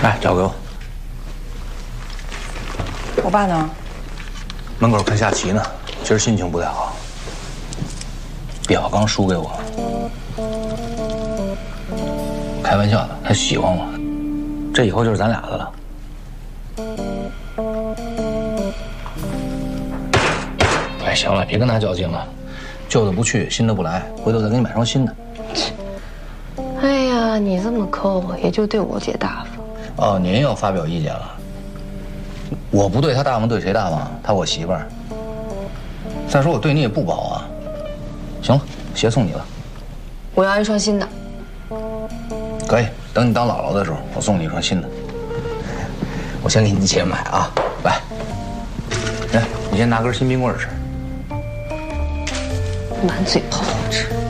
来，交给我。 我爸呢？ 门口看下棋呢，今儿心情不太好。毕小刚输给我，开玩笑的，他喜欢我，这以后就是咱俩的了。哎，行了，别跟他较劲了，旧的不去，新的不来，回头再给你买双新的。 哎呀，你这么抠，也就对我姐大方。 哦，您又发表意见了。我不对他大方，对谁大方？他我媳妇儿。再说我对你也不薄啊。行了，鞋送你了。 我要一双新的。 可以，等你当姥姥的时候，我送你一双新的。我先给你姐买啊，来，来，你先拿根新冰棍吃。 满嘴跑好吃。